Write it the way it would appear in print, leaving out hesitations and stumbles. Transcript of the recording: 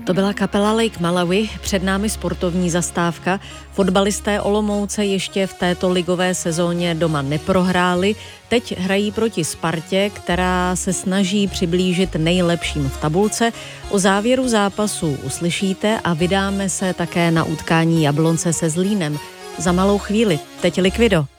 To byla kapela Lake Malawi, před námi sportovní zastávka. Fotbalisté Olomouce ještě v této ligové sezóně doma neprohráli. Teď hrají proti Spartě, která se snaží přiblížit nejlepším v tabulce. O závěru zápasu uslyšíte a vydáme se také na utkání Jablonce se Zlínem. Za malou chvíli. Teď Likvido.